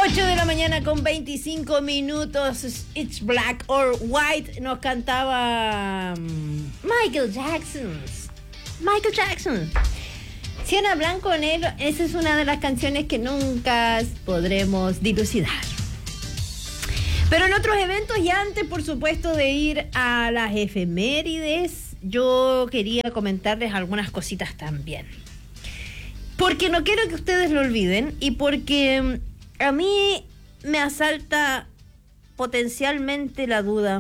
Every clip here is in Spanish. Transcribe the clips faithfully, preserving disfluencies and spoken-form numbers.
ocho de la mañana con veinticinco minutos. It's Black or White. Nos cantaba um, Michael Jackson. Michael Jackson. Si era blanco o negro, esa es una de las canciones que nunca podremos dilucidar. Pero en otros eventos, y antes, por supuesto, de ir a las efemérides, yo quería comentarles algunas cositas también. Porque no quiero que ustedes lo olviden y porque a mí me asalta potencialmente la duda.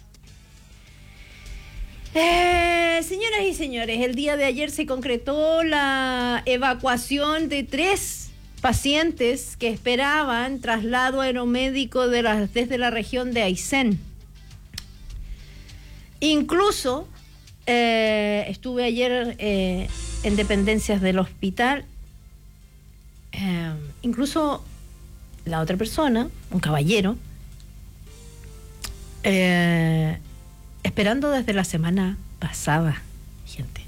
Eh, señoras y señores, el día de ayer se concretó la evacuación de tres pacientes que esperaban traslado aeromédico de la, desde la región de Aysén. Incluso eh, estuve ayer eh, en dependencias del hospital. Eh, incluso la otra persona, un caballero, eh, esperando desde la semana pasada, gente.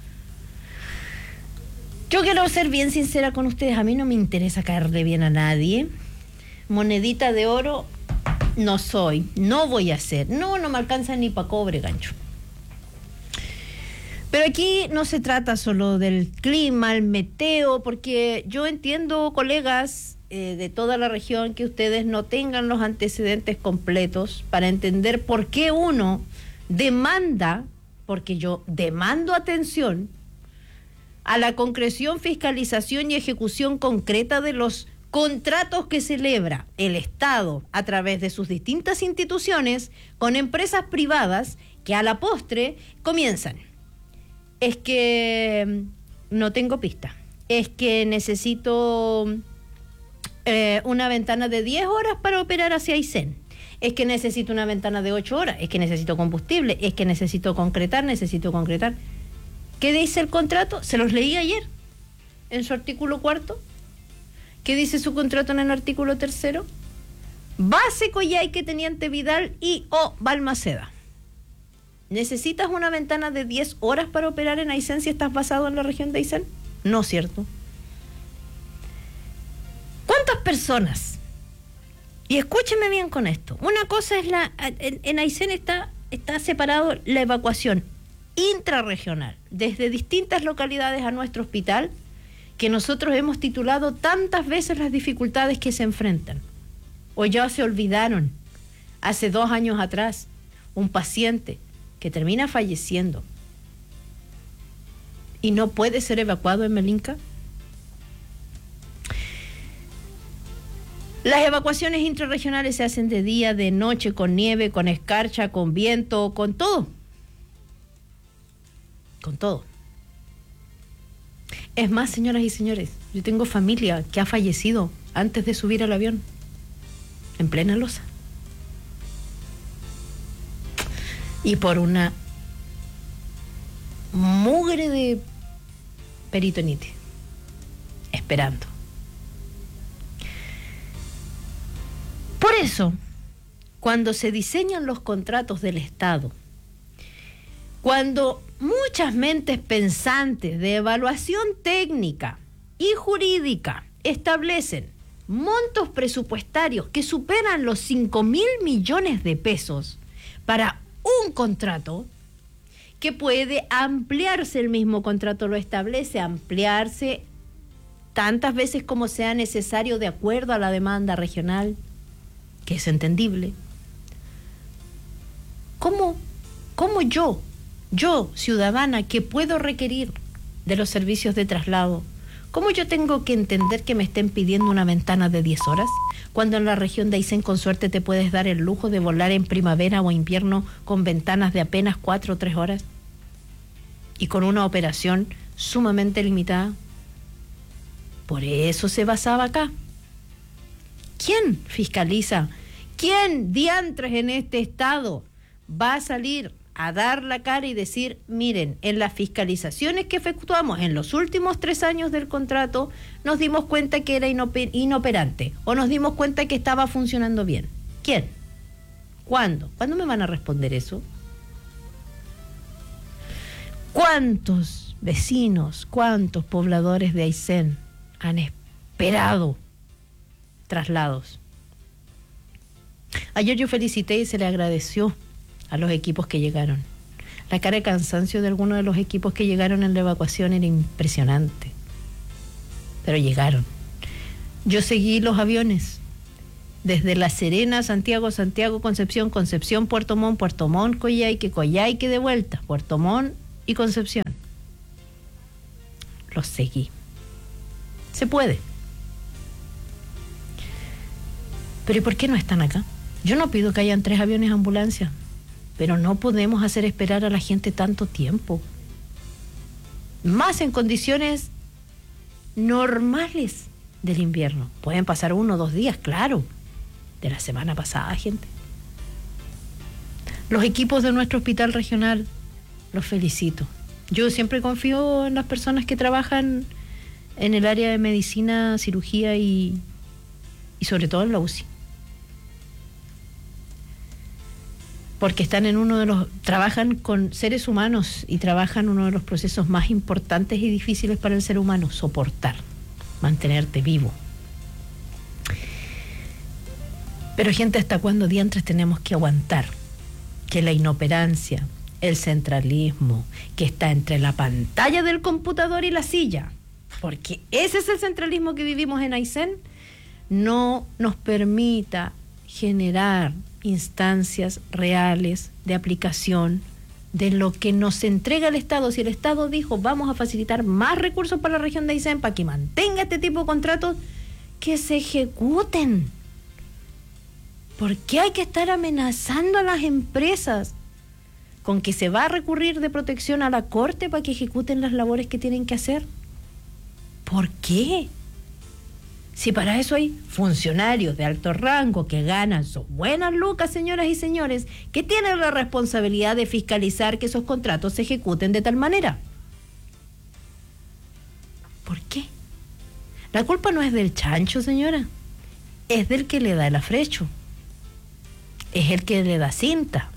Yo quiero ser bien sincera con ustedes, a mí no me interesa caerle bien a nadie. Monedita de oro no soy, no voy a ser, no, no me alcanza ni para cobre, gancho. Pero aquí no se trata solo del clima, el meteo, porque yo entiendo, colegas eh, de toda la región, que ustedes no tengan los antecedentes completos para entender por qué uno demanda, porque yo demando atención a la concreción, fiscalización y ejecución concreta de los contratos que celebra el Estado a través de sus distintas instituciones con empresas privadas que a la postre comienzan. Es que no tengo pista. Es que necesito eh, una ventana de diez horas para operar hacia Aysén. Es que necesito una ventana de ocho horas. Es que necesito combustible. Es que necesito concretar, necesito concretar. ¿Qué dice el contrato? Se los leí ayer en su artículo cuarto. ¿Qué dice su contrato en el artículo tercero? Base Coyhaique, Teniente Vidal y o Balmaceda. ¿Necesitas una ventana de diez horas para operar en Aysén si estás basado en la región de Aysén? No, ¿cierto? ¿Cuántas personas? Y escúcheme bien con esto. Una cosa es la... En, en Aysén está, está separado la evacuación intrarregional desde distintas localidades a nuestro hospital, que nosotros hemos titulado tantas veces las dificultades que se enfrentan. O ya se olvidaron. Hace dos años atrás, un paciente que termina falleciendo y no puede ser evacuado en Melinca. Las evacuaciones intrarregionales se hacen de día, de noche, con nieve, con escarcha, con viento, con todo. Con todo. Es más, señoras y señores, yo tengo familia que ha fallecido antes de subir al avión, en plena losa. Y por una mugre de peritonitis, esperando. Por eso, cuando se diseñan los contratos del Estado, cuando muchas mentes pensantes de evaluación técnica y jurídica establecen montos presupuestarios que superan los cinco mil millones de pesos para un contrato, que puede ampliarse, el mismo contrato lo establece, ampliarse tantas veces como sea necesario de acuerdo a la demanda regional, que es entendible. ¿Cómo, cómo yo, yo, ciudadana, que puedo requerir de los servicios de traslado, cómo yo tengo que entender que me estén pidiendo una ventana de diez horas, cuando en la región de Aysén con suerte te puedes dar el lujo de volar en primavera o invierno con ventanas de apenas cuatro o tres horas y con una operación sumamente limitada? Por eso se basaba acá. ¿Quién fiscaliza? ¿Quién diantres en este estado va a salir a dar la cara y decir, miren, en las fiscalizaciones que efectuamos en los últimos tres años del contrato, nos dimos cuenta que era inoper- inoperante, o nos dimos cuenta que estaba funcionando bien? ¿Quién? ¿Cuándo? ¿Cuándo me van a responder eso? ¿Cuántos vecinos, cuántos pobladores de Aysén han esperado traslados. Ayer yo felicité y se le agradeció a los equipos que llegaron. La cara de cansancio de algunos de los equipos que llegaron en la evacuación era impresionante. Pero llegaron. Yo seguí los aviones. Desde La Serena, Santiago, Santiago, Concepción, Concepción, Puerto Montt, Puerto Montt, Coyhaique, Coyhaique de vuelta, Puerto Montt y Concepción. Los seguí. Se puede. Pero ¿y por qué no están acá? Yo no pido que hayan tres aviones ambulancia, pero no podemos hacer esperar a la gente tanto tiempo. Más en condiciones normales del invierno. Pueden pasar uno o dos días, claro. De la semana pasada, gente. Los equipos de nuestro hospital regional, los felicito. Yo siempre confío en las personas que trabajan en el área de medicina, cirugía y, y sobre todo en la U C I. Porque están en uno de los, trabajan con seres humanos y trabajan uno de los procesos más importantes y difíciles para el ser humano, soportar, mantenerte vivo. Pero gente, ¿hasta cuándo diantres tenemos que aguantar que la inoperancia, el centralismo que está entre la pantalla del computador y la silla, porque ese es el centralismo que vivimos en Aysén, no nos permita generar instancias reales de aplicación de lo que nos entrega el Estado? Si el Estado dijo vamos a facilitar más recursos para la región de Aysén para que mantenga este tipo de contratos, que se ejecuten. ¿Por qué hay que estar amenazando a las empresas con que se va a recurrir de protección a la Corte para que ejecuten las labores que tienen que hacer? ¿Por qué? Si para eso hay funcionarios de alto rango que ganan sus buenas lucas, señoras y señores, que tienen la responsabilidad de fiscalizar que esos contratos se ejecuten de tal manera. ¿Por qué? La culpa no es del chancho, señora. Es del que le da el afrecho. Es el que le da cinta.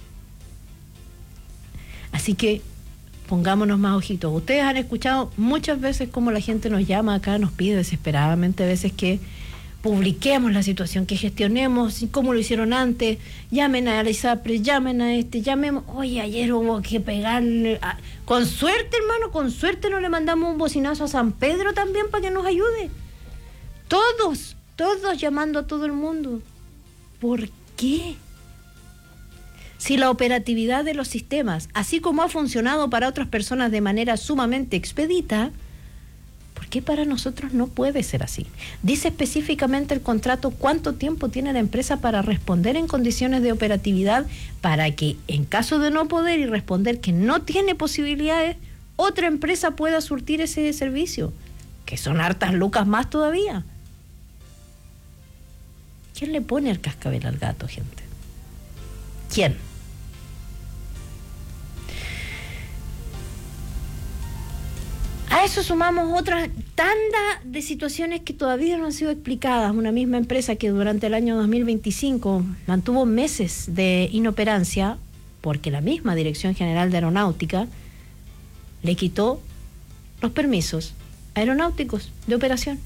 Así que pongámonos más ojitos. Ustedes han escuchado muchas veces cómo la gente nos llama acá, nos pide desesperadamente a veces que publiquemos la situación, que gestionemos, como lo hicieron antes, llamen a la ISAPRE, llamen a este, llamemos. Oye, ayer hubo que pegarle, a... con suerte, hermano, con suerte no le mandamos un bocinazo a San Pedro también para que nos ayude. Todos, todos llamando a todo el mundo. ¿Por qué? Si la operatividad de los sistemas, así como ha funcionado para otras personas de manera sumamente expedita, ¿por qué para nosotros no puede ser así? Dice específicamente el contrato cuánto tiempo tiene la empresa para responder en condiciones de operatividad, para que en caso de no poder y responder que no tiene posibilidades, otra empresa pueda surtir ese servicio, que son hartas lucas más todavía. ¿Quién le pone el cascabel al gato, gente? ¿Quién? A eso sumamos otra tanda de situaciones que todavía no han sido explicadas. Una misma empresa que durante el año dos mil veinticinco mantuvo meses de inoperancia porque la misma Dirección General de Aeronáutica le quitó los permisos aeronáuticos de operación.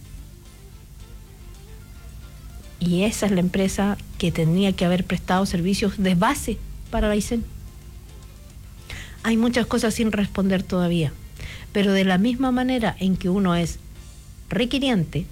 Y esa es la empresa que tenía que haber prestado servicios de base para la Aysén. Hay muchas cosas sin responder todavía. Pero de la misma manera en que uno es requiriente,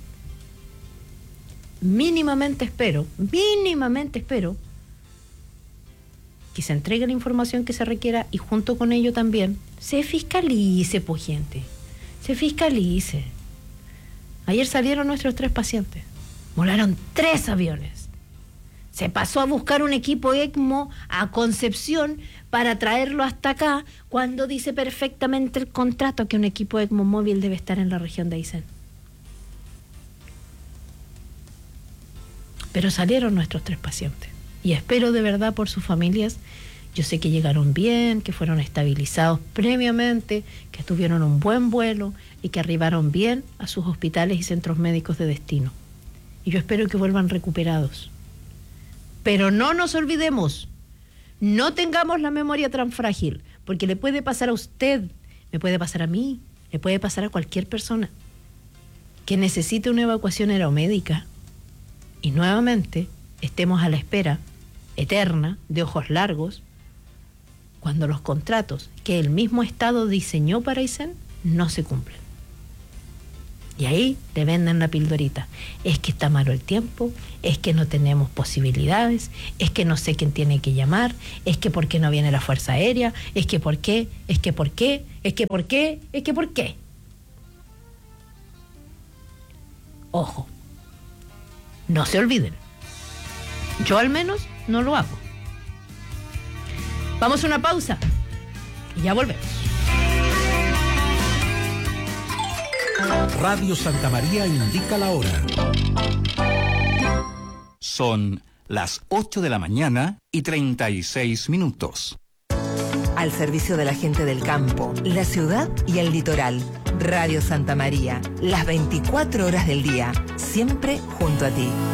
mínimamente espero, mínimamente espero que se entregue la información que se requiera y junto con ello también se fiscalice, pues gente, se fiscalice. Ayer salieron nuestros tres pacientes, volaron tres aviones. Se pasó a buscar un equipo ECMO a Concepción para traerlo hasta acá, cuando dice perfectamente el contrato que un equipo ECMO móvil debe estar en la región de Aysén. Pero salieron nuestros tres pacientes. Y espero de verdad por sus familias. Yo sé que llegaron bien, que fueron estabilizados previamente, que tuvieron un buen vuelo y que arribaron bien a sus hospitales y centros médicos de destino. Y yo espero que vuelvan recuperados. Pero no nos olvidemos, no tengamos la memoria tan frágil, porque le puede pasar a usted, me puede pasar a mí, le puede pasar a cualquier persona que necesite una evacuación aeromédica y nuevamente estemos a la espera eterna de ojos largos cuando los contratos que el mismo Estado diseñó para Aysén no se cumplen. Y ahí te venden la pildorita. Es que está malo el tiempo, es que no tenemos posibilidades, es que no sé quién tiene que llamar, es que por qué no viene la Fuerza Aérea, es que por qué, es que por qué, es que por qué, es que por qué. Ojo, no se olviden. Yo al menos no lo hago. Vamos a una pausa y ya volvemos. Radio Santa María indica la hora. Son las ocho de la mañana y treinta y seis minutos. Al servicio de la gente del campo, la ciudad y el litoral. Radio Santa María, las veinticuatro horas del día, siempre junto a ti.